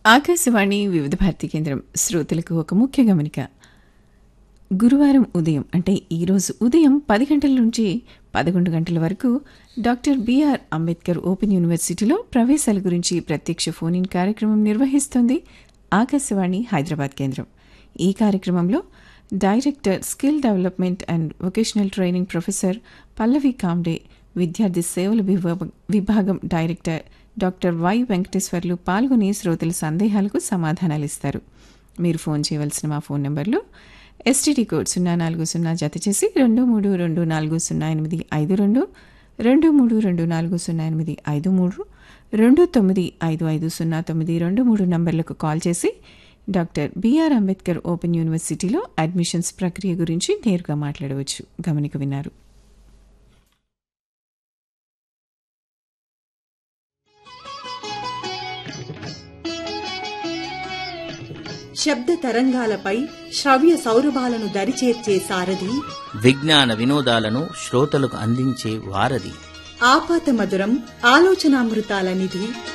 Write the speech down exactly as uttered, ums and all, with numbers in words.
ఆకాశవాణి వివిధ భారతి కేంద్రం శ్రోతలకు ఒక ముఖ్య గమనిక. గురువారం ఉదయం అంటే ఈరోజు ఉదయం పది గంటల నుంచి పదకొండు గంటల వరకు డాక్టర్ బిఆర్ అంబేద్కర్ ఓపెన్ యూనివర్సిటీలో ప్రవేశాల గురించి ప్రత్యక్ష ఫోన్ ఇన్ కార్యక్రమం నిర్వహిస్తోంది ఆకాశవాణి హైదరాబాద్ కేంద్రం. ఈ కార్యక్రమంలో director skill development and vocational training professor Pallavi Comte, విద్యార్థి సేవల విభాగం డైరెక్టర్ డాక్టర్ వై వెంకటేశ్వర్లు పాల్గొని శ్రోతల సందేహాలకు సమాధానాలిస్తారు. మీరు ఫోన్ చేయవలసిన మా ఫోన్ నంబర్లు ఎస్టీడీ కోడ్ సున్నా నాలుగు సున్నా జత చేసి రెండు మూడు రెండు నాలుగు సున్నా ఎనిమిది ఐదు రెండు రెండు మూడు రెండు నాలుగు సున్నా ఎనిమిది ఐదు మూడు రెండు తొమ్మిది ఐదు ఐదు సున్నా తొమ్మిది రెండు మూడు నంబర్లకు కాల్ చేసి డాక్టర్ బిఆర్ అంబేద్కర్ ఓపెన్ యూనివర్సిటీలో అడ్మిషన్స్ ప్రక్రియ గురించి నేరుగా మాట్లాడవచ్చు. గమనిక విన్నారు. శబ్ద తరంగాలపై శ్రవ్య సౌరభాలను దరిచేర్చే సారథి, విజ్ఞాన వినోదాలను శ్రోతలకు అందించే వారధి, ఆపాత మధురం ఆలోచనామృతాల నిధి